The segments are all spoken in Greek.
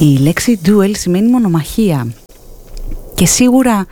Η λέξη duel σημαίνει μονομαχία και σίγουρα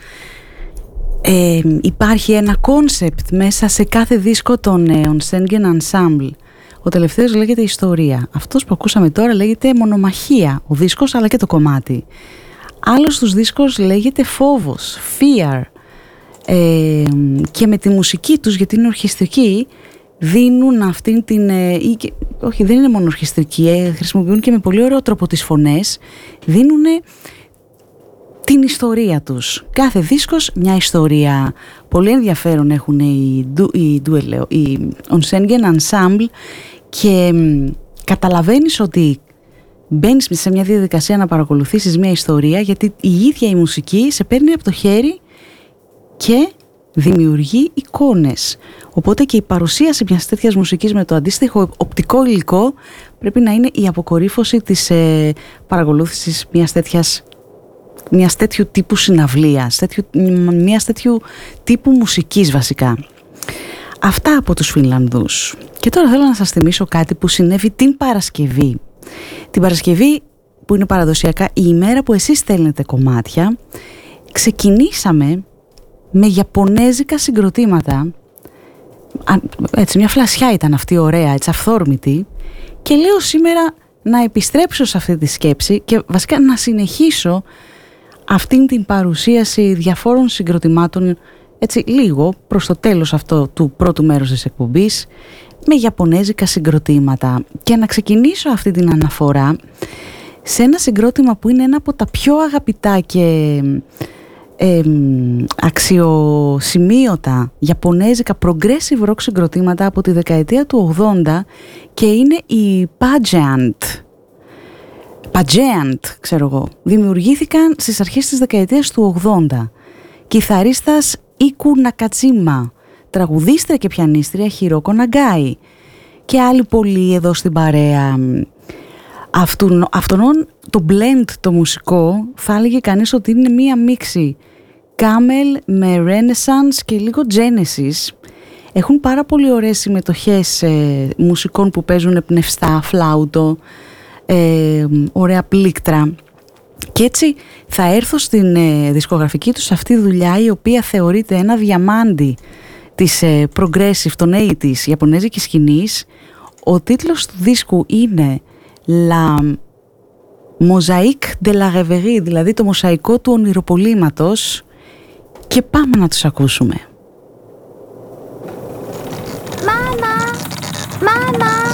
υπάρχει ένα κόνσεπτ μέσα σε κάθε δίσκο των Onsenghen Ensemble. Ο τελευταίος λέγεται Ιστορία. Αυτός που ακούσαμε τώρα λέγεται Μονομαχία, ο δίσκος αλλά και το κομμάτι. Άλλος τους δίσκος λέγεται Φόβος, Fear. Και με τη μουσική τους, γιατί είναι ορχιστρική, δίνουν αυτήν την... όχι, δεν είναι μόνο ορχιστρική, χρησιμοποιούν και με πολύ ωραίο τρόπο τις φωνές, δίνουν την ιστορία τους. Κάθε δίσκος μια ιστορία. Πολύ ενδιαφέρον έχουν οι Onsenghen Ensemble και καταλαβαίνεις ότι μπαίνεις σε μια διαδικασία να παρακολουθήσεις μια ιστορία, γιατί η ίδια η μουσική σε παίρνει από το χέρι και δημιουργεί εικόνες. Οπότε και η παρουσίαση μιας τέτοιας μουσικής με το αντίστοιχο οπτικό υλικό πρέπει να είναι η αποκορύφωση της παρακολούθησης μιας τέτοιου τύπου συναυλίας, μιας τέτοιου τύπου μουσικής βασικά. Αυτά από τους Φινλανδούς. Και τώρα θέλω να σας θυμίσω κάτι που συνέβη την Παρασκευή. Την Παρασκευή που είναι παραδοσιακά η ημέρα που εσείς στέλνετε κομμάτια, ξεκινήσαμε με ιαπωνέζικα συγκροτήματα. Έτσι, μια φλασιά ήταν αυτή ωραία, έτσι αυθόρμητη, και λέω σήμερα να επιστρέψω σε αυτή τη σκέψη και βασικά να συνεχίσω αυτήν την παρουσίαση διαφόρων συγκροτημάτων, έτσι λίγο προς το τέλος αυτό του πρώτου μέρους της εκπομπής, με ιαπωνέζικα συγκροτήματα, και να ξεκινήσω αυτή την αναφορά σε ένα συγκρότημα που είναι ένα από τα πιο αγαπητά και αξιοσημείωτα ιαπωνέζικα progressive rock συγκροτήματα από τη δεκαετία του 80, και είναι η Pageant, ξέρω εγώ. Δημιουργήθηκαν στις αρχές της δεκαετίας του 80. Κιθαρίστας Ίκου Νακατσίμα, τραγουδίστρια και πιανίστρια Χιρόκο Ναγκάι και άλλοι πολλοί εδώ στην παρέα. Αυτόν το blend το μουσικό θα έλεγε κανείς ότι είναι μία μίξη Camel με Renaissance και λίγο Genesis. Έχουν πάρα πολύ ωραίες συμμετοχές μουσικών που παίζουν πνευστά, φλάουτο, ωραία πλήκτρα. Και έτσι θα έρθω στην δισκογραφική τους αυτή δουλειά, η οποία θεωρείται ένα διαμάντι της progressive των 80's ιαπωνέζικης σκηνής. Ο τίτλος του δίσκου είναι La Mosaïque de la Rêverie, δηλαδή το μοσαϊκό του ονειροπολίματος, και πάμε να τους ακούσουμε. Μάμα! Μάμα!